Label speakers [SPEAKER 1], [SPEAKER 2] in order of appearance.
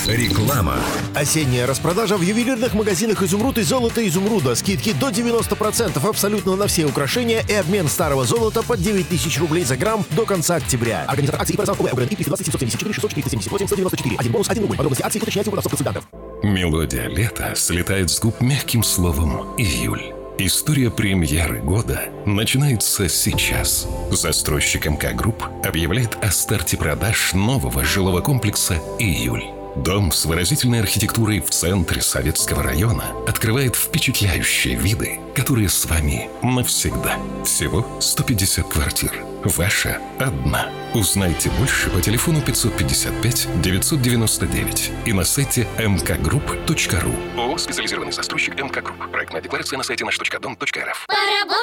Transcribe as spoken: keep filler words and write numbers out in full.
[SPEAKER 1] Реклама.
[SPEAKER 2] Осенняя распродажа в ювелирных магазинах «Изумруд» и «Золото Изумруда». Скидки до девяносто процентов абсолютно на все украшения и обмен старого золота под девять тысяч рублей за грамм до конца октября. Организатор акции «Паразан ОВ». ОГРН триста двадцать семьсот семьдесят четыре шестьсот четыреста семьдесят восемь сто девяносто четыре. Один бонус, один рубль. Подробности акции уточняйте у продавцов консультантов.
[SPEAKER 3] Мелодия лета слетает с губ мягким словом «июль». История премьеры года начинается сейчас. Застройщик эм ка Групп объявляет о старте продаж нового жилого комплекса «Июль». Дом с выразительной архитектурой в центре Советского района открывает впечатляющие виды, которые с вами навсегда. Всего сто пятьдесят квартир. Ваша одна. Узнайте больше по телефону пятьсот пятьдесят пять девятьсот девяносто девять и на сайте эм ка групп точка ру. ООО «Специализированный застройщик эм ка Групп». Проектная декларация на сайте наш точка дом точка эр эф.